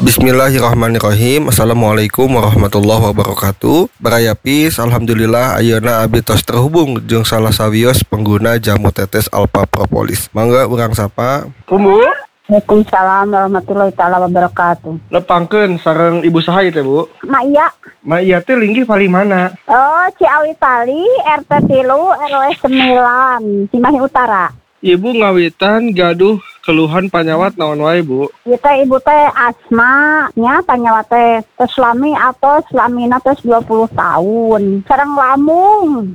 Bismillahirrahmanirrahim. Assalamualaikum warahmatullahi wabarakatuh. Barayapis, alhamdulillah ayeuna abdi tos terhubung jeung salah sawios pengguna jamu tetes Alpha Propolis. Mangga urang sapa. Bu. Waalaikumsalam warahmatullahi taala wabarakatuh. Lepangkeun sareng ibu saha ieu teh, Bu? Ma iya. Ma iya teh linggih paling mana? Oh, Ciawi Tali, RT 3, RW 9, Cimahi Utara. Ibu ngawitan gaduh keluhan panyawat naon wae, Bu? Ieu teh ibu teh asma nya panyawat teh selami atau selamina teh 20 tahun. Sareng lambung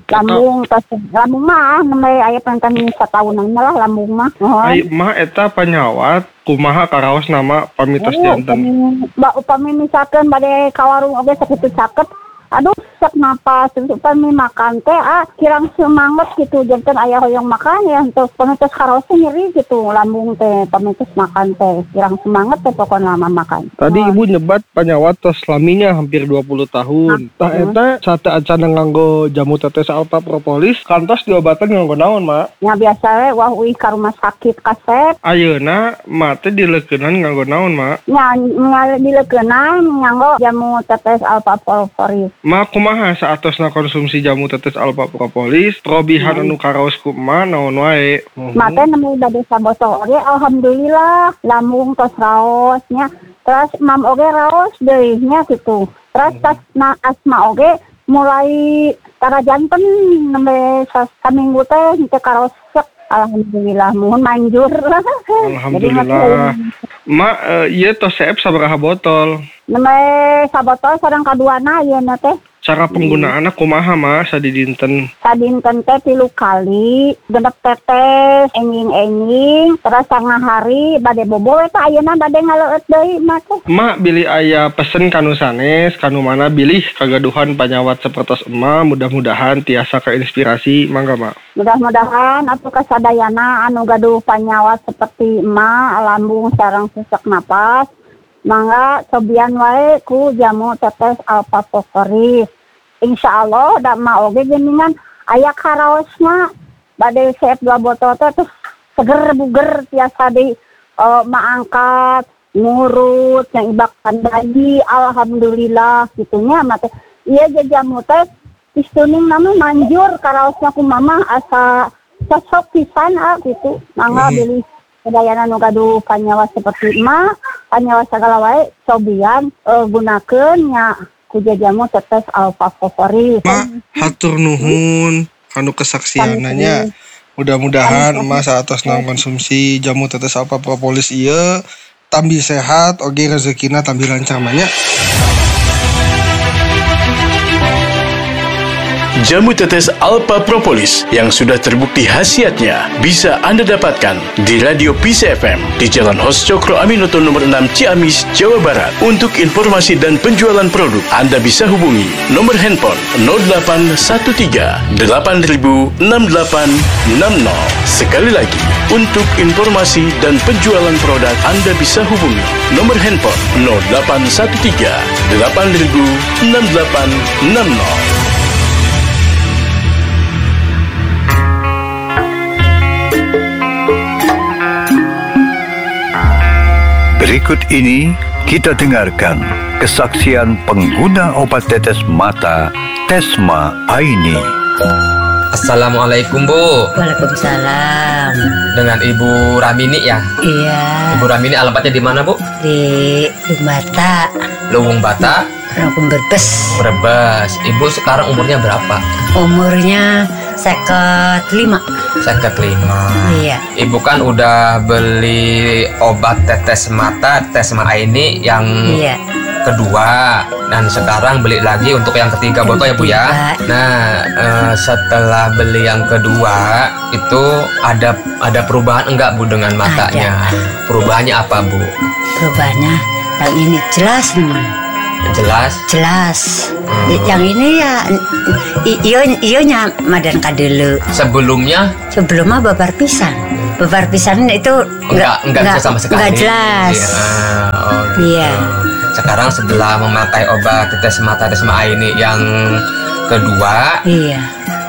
mah nembe aya pengen satahunan lah lambung mah. Ai mah eta panyawat kumaha karaos nama pamitos janten. Upami misalkan bade ka warung oge sakitu caket. Aduh, sak napas, upami makan teh kirang semangat gitu, jantan aya hoyong makan ya, untuk pamitos karosnya nyeri gitu, lambung teh, pamitos makan teh, kirang semangat teh pokoknya lama makan. Tadi ibu nyebat panyawat tos laminya hampir 20 tahun. Tah eta sate acan nganggo jamu tetes Alpha Propolis, kantos diobatan nganggo naon, Mak? Ya biasa we wah uih ka rumah sakit kasep. Ayeuna mak teh dileukeunnan nganggo naon, Mak? Ya dileukeunnan nganggo jamu tetes Alpha Propolis. Mak kumaha saatosna konsumsi jamu tetes Alpha Propolis, probihan anu karaos kumaha naon wae? Mak teh nemu bade sabotol oge alhamdulillah, lambung tos raos nya. Terus mam oge raos deui nya gitu. Terus tas asma oge mulai tara janten nembe saminggu teh teu karaos. Alhamdulillah, mohon manjur. Alhamdulillah. Mak, ieu tos seep sabaraha botol? Nembe sabotol sareng kaduana ieu na teh. Cara penggunaanna kumaha, Mak, sadidinten? Sadinten teh 3 kali, genep tetes, enjing-enjing, terus sanga hari bade bobo eta ayeuna bade ngaleueut deui mah teh. Mak bilih aya pesen kanu sanes, kanu mana bilih kagaduhan panyawat sapertos emma, mudah-mudahan tiasa keinspirasi, mangga, Mak. Mudah-mudahan atuh kasadayana anu gaduh panyawat seperti emak, lambung sareng sesak napas, mangga cobian wae ku jamu tetes Alpha Propolis. Insyaallah da mah oge geuningan aya karaosna bade seep 2 botol teh terus seger buger tiasa di maangkat ngurut yang ibakan bayi alhamdulillah gitunya mah teh. Ieu jamu teh istuning nama manjur karaosna ku mama asa cocok pisan gitu. Mangga bilih kedayana nu gaduh panyawat seperti emak, panyawat sagala wae cobian gunakeun nya ku jamu tetes Alpha Propolis. Mak, hatur nuhun kanu kesaksiananya. Mudah-mudahan emak saatosna konsumsi jamu tetes Alpha Propolis ieu tambi sehat oge rezekina tambi lancar nya. Jamu tetes Alpha Propolis yang sudah terbukti khasiatnya bisa Anda dapatkan di Radio Peace FM di Jalan Hos Cokro Aminoto nomor 6 Ciamis, Jawa Barat. Untuk informasi dan penjualan produk, Anda bisa hubungi nomor handphone 0813 8000 6860. Sekali lagi, untuk informasi dan penjualan produk, Anda bisa hubungi nomor handphone 0813 8000 6860. Berikut ini kita dengarkan kesaksian pengguna obat tetes mata Tesma Aini. Assalamualaikum, Bu. Waalaikumsalam. Dengan Ibu Ramini ya? Iya. Ibu Ramini alamatnya di mana, Bu? Di Lumbata. Luwung Bata. Rangkum Brebes. Brebes. Ibu sekarang umurnya berapa? Umurnya 55. 55. Iya. Ibu kan udah beli obat tetes mata Tesma Aini yang kedua, dan sekarang beli lagi untuk yang ketiga botol ya, Bu ya. Nah, setelah beli yang kedua itu ada perubahan enggak, Bu, dengan matanya? Perubahannya apa, Bu? Perubahannya yang ini jelas nih. Jelas. Yang ini ya ionya madan kadelu. Sebelumnya babar pisan itu enggak sama sekali. Enggak jelas. Iya. Sekarang setelah memakai obat tetes mata Tesma Aini yang kedua,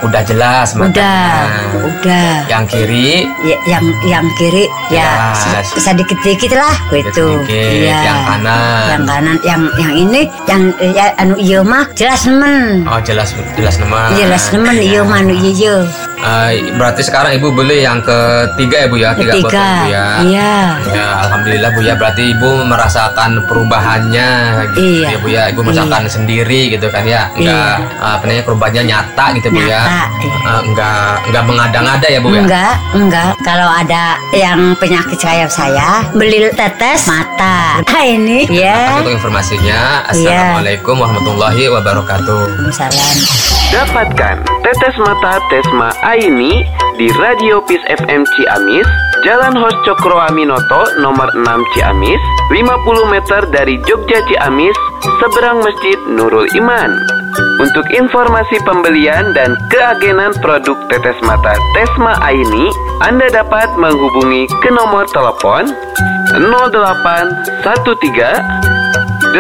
Udah jelas matanya. Udah. Yang kiri? Yang kiri ya sedikit-sedikit lah gitu. Iya. Yang kanan? Yang ini yang anu iya mah jelas nemen. Oh, jelas nemen. Jelas nemen iya mah anu iya. Berarti sekarang Ibu beli yang ketiga ya Bu ya? 3 botol Bu ya? Iya. Ya, alhamdulillah Bu ya. Berarti Ibu merasakan perubahannya gitu ya Bu ya. Ibu merasakan sendiri gitu kan ya. Enggak perubahannya nyata gitu Bu ya. Enggak mengada-ngada ya Bu ya? Enggak. Kalau ada yang penyakit kayak saya, beli tetes mata. Ini ya. Untuk informasinya, Assalamualaikum warahmatullahi wabarakatuh. Waalaikumsalam. Dapatkan tetes mata Tesma Aini di Radio Peace FM Ciamis, Jalan Hos Cokro Aminoto nomor 6 Ciamis, 50 meter dari Jogja Ciamis, seberang Masjid Nurul Iman. Untuk informasi pembelian dan keagenan produk tetes mata Tesma Aini, Anda dapat menghubungi ke nomor telepon 0813 8000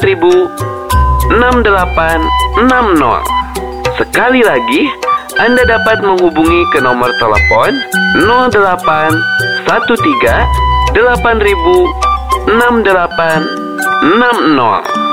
6860. Sekali lagi, Anda dapat menghubungi ke nomor telepon 0813 8000 6860.